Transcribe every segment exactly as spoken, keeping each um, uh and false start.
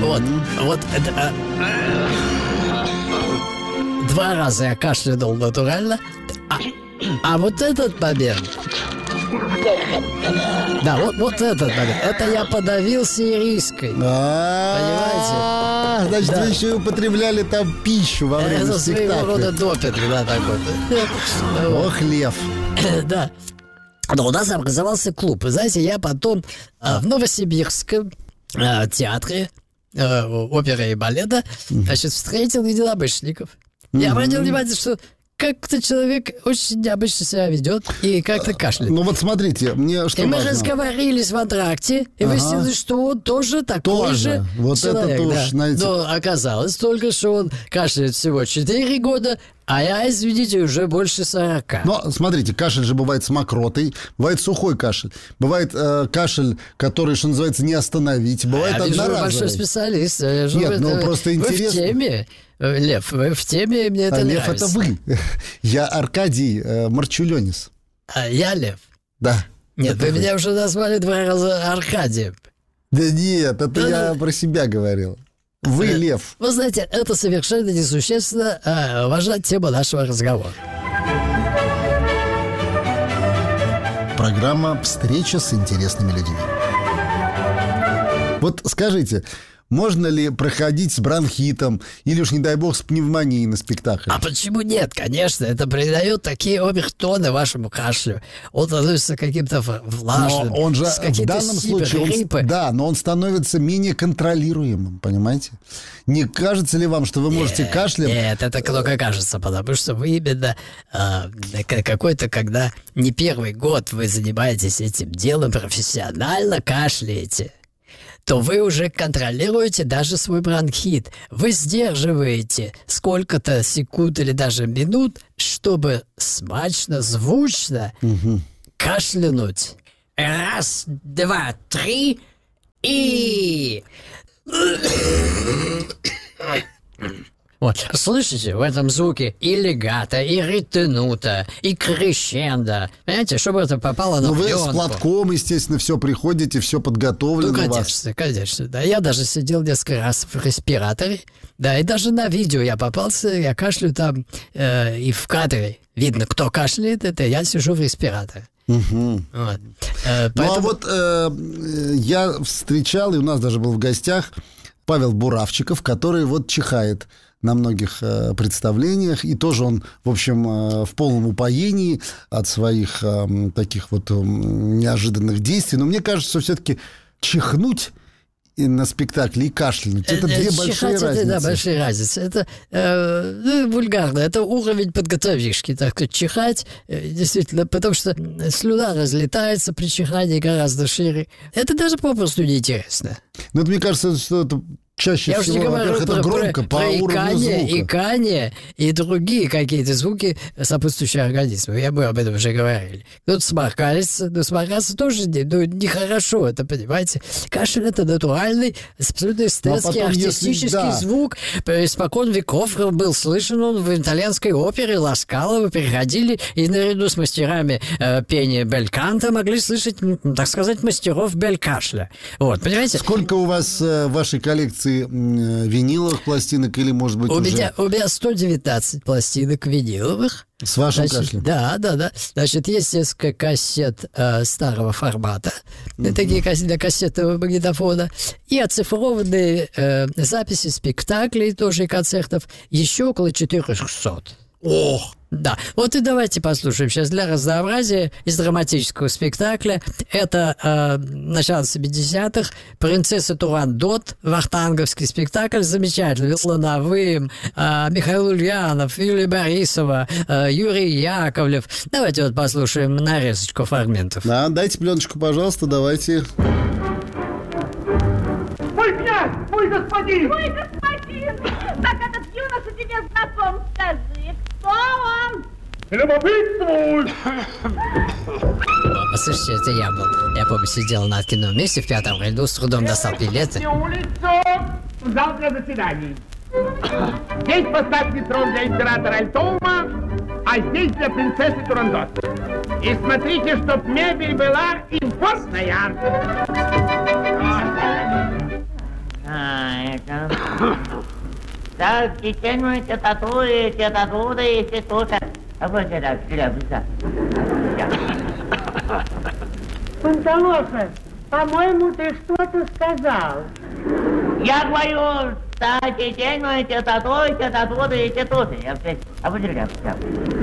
Вот, вот это... Два раза я кашлянул натурально, а, а вот этот момент... Да, вот, вот этот момент. Это я подавился ириской. Понимаете? Значит, вы еще и употребляли там пищу во время это спектакля. Это своего рода допинг, да, такой. Ох, лев. Да. Но у нас образовался клуб. И знаете, я потом в Новосибирском театре оперы и балета, значит, встретил единомышленников. Я обратил внимание, что как-то человек очень необычно себя ведет и как-то кашляет. Ну вот смотрите, мне что И мы важно. разговорились в антракте, и ага. выяснилось, что он тоже такой тоже. же вот человек. Это тоже, да. знаете... Но оказалось только, что он кашляет всего четыре года, а я, извините, уже больше сорока. Но смотрите, кашель же бывает с мокротой, бывает сухой кашель, бывает э, кашель, который, что называется, не остановить, бывает я вижу, одноразовый. Большой специалист. Я вижу, Нет, это, ну просто вы интересно. в теме, Лев, вы в теме, мне это а нравится. Лев, это вы. Я Аркадий э, Марчуленис. А я Лев? Да. Нет, вы, вы меня уже назвали два раза Аркадием. Да нет, это да, я да. про себя говорил. Вы Лев. Вы знаете, это совершенно несущественно, а важна тема нашего разговора. Программа «Встреча с интересными людьми». Вот скажите, можно ли проходить с бронхитом или уж, не дай бог, с пневмонией на спектакле? А почему нет? Конечно, это придает такие обертоны вашему кашлю. Он становится каким-то влажным. Но он же с в данном случае, он, да, но он становится менее контролируемым, понимаете? Не кажется ли вам, что вы можете нет, кашлем... Нет, это только кажется, потому что вы именно э, какой-то, когда не первый год вы занимаетесь этим делом, профессионально кашляете, то вы уже контролируете даже свой бронхит. Вы сдерживаете сколько-то секунд или даже минут, чтобы смачно, звучно угу. кашлянуть. Раз, два, три и... Вот. Слышите, в этом звуке и легато, и ретенуто, и крещендо. Понимаете, чтобы это попало на пленку. Ну, вы с платком, естественно, все приходите, все подготовлено. Ну, конечно, конечно. Да. Я даже сидел несколько раз в респираторе. Да, и даже на видео я попался, я кашлю там, э, и в кадре видно, кто кашляет, это я сижу в респираторе. Угу. Вот. Э, поэтому... Ну, а вот э, я встречал, и у нас даже был в гостях Павел Буравчиков, который вот чихает на многих э, представлениях, и тоже он, в общем, э, в полном упоении от своих э, таких вот э, неожиданных действий. Но мне кажется, что все-таки чихнуть и на спектакле и кашлянуть — это две большие это, разницы. Да, большие разницы. Это э, ну, вульгарно. Это уровень подготовишки. Так сказать, чихать, э, действительно, потому что слюна разлетается при чихании гораздо шире. Это даже попросту неинтересно. Ну, это, мне кажется, что это чаще Я всего, уже не говорю это про, громко, про, по про уровню икание, звука. икание и другие какие-то звуки, сопутствующие организму. Я мы об этом уже говорили. Тут сморкается, но сморкаться тоже не, ну, нехорошо, это, понимаете. Кашель — это натуральный, абсолютно эстетский, артистический если, да. звук. Испокон веков был слышен он в итальянской опере Ласкало. Приходили и наряду с мастерами э, пения бельканто могли слышать, так сказать, мастеров белькашля. Вот, понимаете? Сколько у вас э, в вашей коллекции виниловых пластинок или, может быть, у уже... меня, у меня сто девятнадцать пластинок виниловых. С вашим Значит, кашлем? Да, да, да. Значит, есть несколько кассет э, старого формата, mm-hmm. такие кассеты для кассетного магнитофона, и оцифрованные э, записи спектаклей, тоже и концертов, еще около четырехсот. Ох! Да, вот и давайте послушаем сейчас для разнообразия из драматического спектакля. Это э, начало семидесятых. «Принцесса Турандот», вахтанговский спектакль, замечательный. С Лановым, э, Михаил Ульянов, Юлия Борисова, э, Юрий Яковлев. Давайте вот послушаем нарезочку фрагментов. Да, дайте пленочку, пожалуйста, давайте. Мой князь, мой господин! Мой господин! Так этот юноша тебе знаком, скажи, кто он? Любопытствуй! Послушайте, это я был. Я помню, сидел на кино вместе в пятом ряду, с трудом достал билеты. Улицу в зал для заседаний. Здесь поставьте трон для императора Альтоума, а здесь для принцессы Турандот. И смотрите, чтоб мебель была импортная. А, это Так, тянуйте, татуете, татуете, тоже. А вот это, шляпа. Панталоша, по-моему, ты что-то сказал. Я говорю, кстати, тянуйте, татуете, татуете, тоже. А вот это,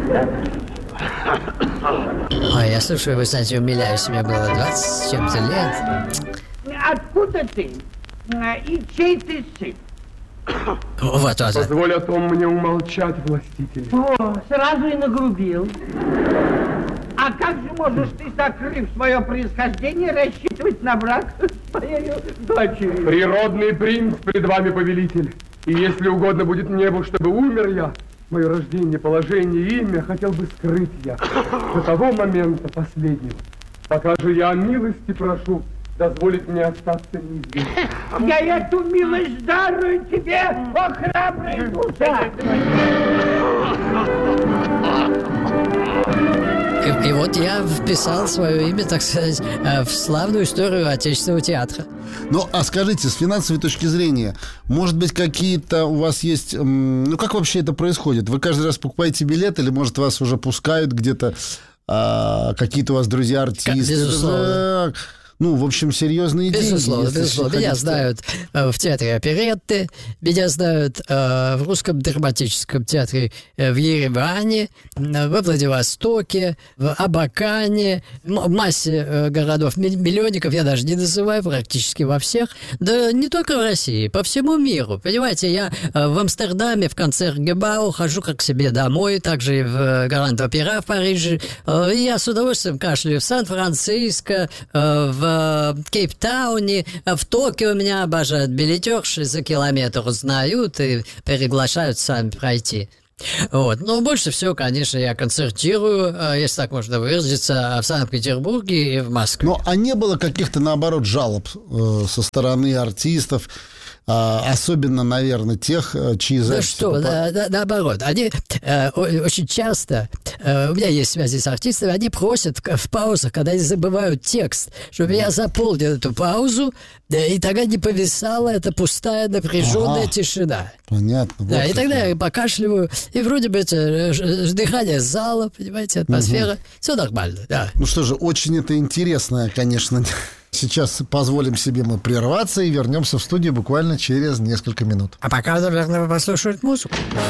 Ой, я слушаю, вы, кстати, умиляюсь, мне было двадцать с чем-то лет. Откуда ты? И чей ты сын? Вот, вот, вот. Позволь о том мне умолчать, властитель. О, сразу и нагрубил. А как же можешь ты, сокрыв свое происхождение, рассчитывать на брак с твоей дочерью? Природный принц пред вами, повелитель. И если угодно будет небу, чтобы умер я, мое рождение, положение, имя хотел бы скрыть я до того момента последнего. Пока же я о милости прошу, дозволить мне остаться неизвестным. Я эту милость дарую тебе, о храбрая душа! И, и вот я вписал свое имя, так сказать, в славную историю отечественного театра. Ну, а скажите, с финансовой точки зрения, может быть, какие-то у вас есть... Ну, как вообще это происходит? Вы каждый раз покупаете билет или, может, вас уже пускают где-то, а, какие-то у вас друзья-артисты? Безусловно. Ну, в общем, серьезные деньги. Безусловно, безусловно. Меня знают э, в театре оперетты, меня знают э, в Русском драматическом театре э, в Ереване, э, во Владивостоке, в Абакане, в массе э, городов, миллионников я даже не называю, практически во всех. Да не только в России, по всему миру. Понимаете, я э, в Амстердаме, в Концертгебау хожу как к себе домой, также и в Гранд-Опера в Париже. Э, я с удовольствием кашляю в Сан-Франциско, э, в в Кейптауне, в Токио меня обожают билетерши, за километр узнают и приглашают сами пройти. Вот. Но больше всего, конечно, я концертирую, если так можно выразиться, в Санкт-Петербурге и в Москве. Ну, а не было каких-то, наоборот, жалоб э, со стороны артистов, э, особенно, наверное, тех, чьи записи... Да что, попали... да, да, наоборот. Они э, очень часто, э, у меня есть связи с артистами, они просят в паузах, когда они забывают текст, чтобы я заполнил эту паузу, да, и тогда не повисала эта пустая напряженная ага. тишина. Понятно. Вот да, и это. тогда я покашливаю, и вроде бы это дыхание зала, понимаете, атмосфера, угу. все нормально, да. Ну что же, очень это интересно, конечно. Сейчас позволим себе мы прерваться и вернемся в студию буквально через несколько минут. А пока, наверное, послушать музыку.